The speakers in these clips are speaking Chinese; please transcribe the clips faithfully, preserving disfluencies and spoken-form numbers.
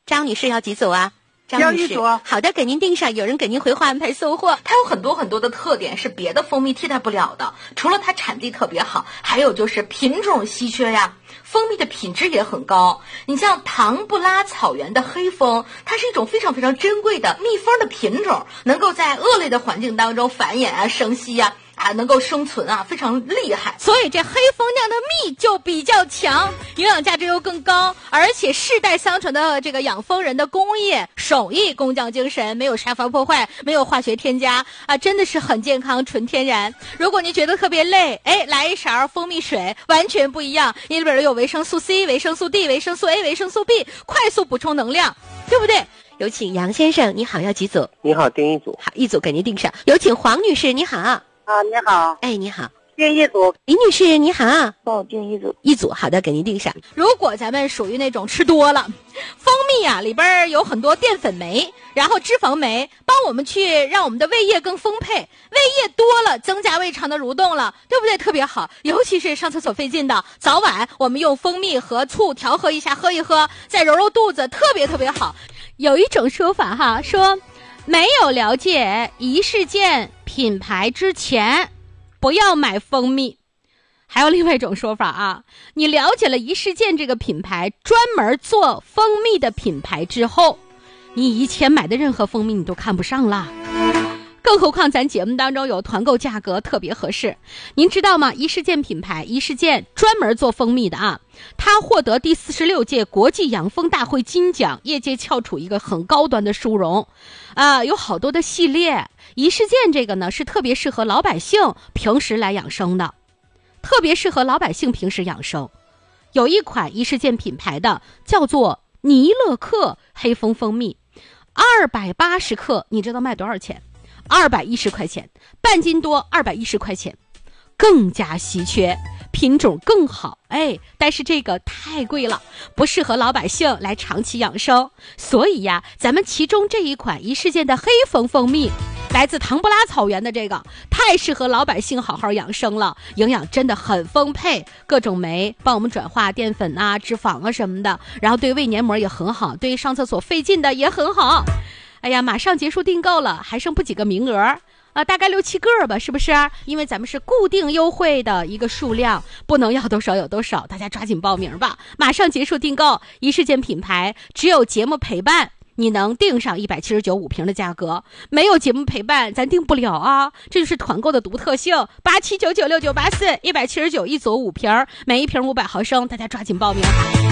张女士要几组啊？张女士，好的，给您订上，有人给您回话安排送货。 它有很多很多的特点是别的蜂蜜替代不了的，除了它产地特别好，还有就是品种稀缺呀，蜂蜜的品质也很高。你像唐布拉草原的黑蜂，它是一种非常非常珍贵的蜜蜂的品种，能够在恶劣的环境当中繁衍啊、生息啊，还能够生存啊，非常厉害。 所以这黑蜂酿的蜜就比较强，营养价值又更高，而且世代相传的这个养蜂人的工业手艺工匠精神，没有杀伐破坏，没有化学添加啊，真的是很健康纯天然。如果你觉得特别累，哎，来一勺蜂蜜水，完全不一样，里边有维生素 C、维生素 D、维生素 A、维生素 B， 快速补充能量，对不对？ 有请杨先生，你好，要几组？ 你好，订一组。 好，一组给您订上。有请黄女士，你好。 啊，你好。 哎，你好。 订一组。 李女士，你好。 帮我订一组。 一组，好的，给您订上。 如果咱们属于那种吃多了，蜂蜜啊里边有很多淀粉酶，然后脂肪酶，帮我们去让我们的胃液更丰沛，胃液多了，增加胃肠的蠕动了，对不对？特别好，尤其是上厕所费劲的，早晚我们用蜂蜜和醋调和一下，喝一喝，再揉揉肚子，特别特别好。有一种说法哈，说没有了解一事件品牌之前，不要买蜂蜜。还有另外一种说法啊，你了解了一事件这个品牌专门做蜂蜜的品牌之后，你以前买的任何蜂蜜你都看不上了。更何况咱节目当中有团购价格特别合适。您知道吗？一事件品牌一事件专门做蜂蜜的啊，它获得第四十六届国际养蜂大会金奖，业界翘楚一个很高端的殊荣啊、呃，有好多的系列。一事件这个呢是特别适合老百姓平时来养生的，特别适合老百姓平时养生。有一款一事件品牌的叫做尼乐克黑蜂蜂蜜，二百八十克，你知道卖多少钱？二百一十块钱，半斤多，二百一十块钱，更加稀缺，品种更好，哎，但是这个太贵了，不适合老百姓来长期养生。所以呀，咱们其中这一款一事件的黑蜂蜂蜜，来自唐布拉草原的这个，太适合老百姓好好养生了，营养真的很丰沛，各种酶帮我们转化淀粉啊、脂肪啊什么的，然后对胃黏膜也很好，对上厕所费劲的也很好。哎呀，马上结束订购了，还剩不几个名额啊，大概六七个吧，是不是？因为咱们是固定优惠的一个数量，不能要多少有多少，大家抓紧报名吧。马上结束订购，一事件品牌只有节目陪伴，你能订上一百七十九五瓶的价格，没有节目陪伴咱订不了啊，这就是团购的独特性。八七九九六九八四，一百七十九一组五瓶，每一瓶五百毫升，大家抓紧报名。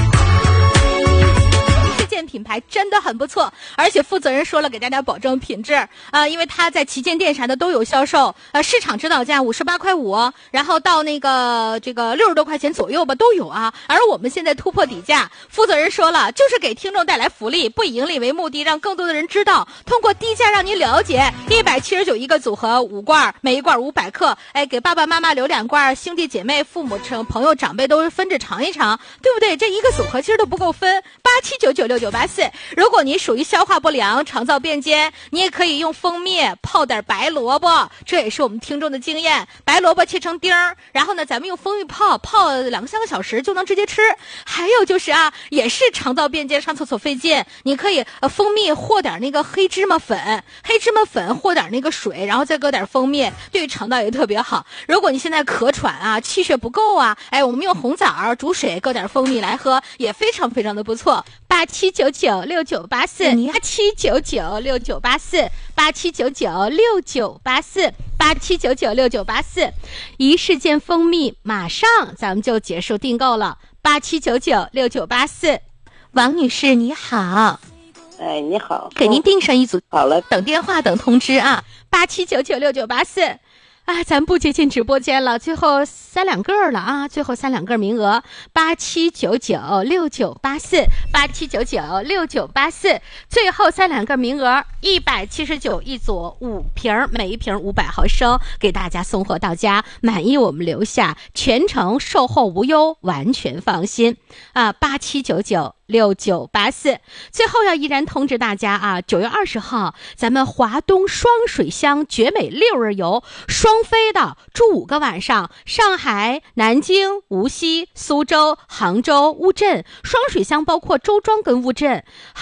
品牌真的很不错，而且负责人说了给大家保证品质啊、呃，因为他在旗舰店啥的都有销售，呃，市场指导价五十八块五，然后到那个这个六十多块钱左右吧都有啊。而我们现在突破底价，负责人说了，就是给听众带来福利，不以盈利为目的，让更多的人知道，通过低价让您了解。一百七十九一个组合，五罐，每一罐五百克，哎，给爸爸妈妈留两罐，兄弟姐妹、父母、朋友、长辈都分着尝一尝，对不对？这一个组合其实都不够分。八七九九六九八四，如果你属于消化不良、肠燥便坚，你也可以用蜂蜜泡点白萝卜，这也是我们听众的经验。白萝卜切成丁儿，然后呢，咱们用蜂蜜泡，泡两个三个小时就能直接吃。还有就是啊，也是肠燥便坚、上厕所费劲，你可以呃蜂蜜和点那个黑芝麻粉，黑芝麻粉和点那个水，然后再搁点蜂蜜，对肠道也特别好。如果你现在咳喘啊、气血不够啊，哎，我们用红枣煮水，搁点蜂蜜来喝，也非常非常的不错。八七九九六九八四，八七九九六九八四，八七九九六九八四，八七九九六九八四，一事件蜂蜜马上咱们就结束订购了，八七九九六九八四。王女士你好。 哎，你好， 给您订上一组。 好了， 等电话等通知啊。 八七九九六九八四。啊，咱不接近直播间了，最后三两个了啊，最后三两个名额，八七九九六九八四，八七九九六九八四，最后三两个名额，一百七十九一组，五瓶，每一瓶五百毫升，给大家送货到家，满意我们留下，全程售后无忧，完全放心啊，八七九九六九八四。最后要依然通知大家啊，九月二十号，咱们华东双水乡绝美六日游双飞的，住五个晚上，上海、南京、无锡、苏州、杭州、乌镇，双水乡包括周庄跟乌镇。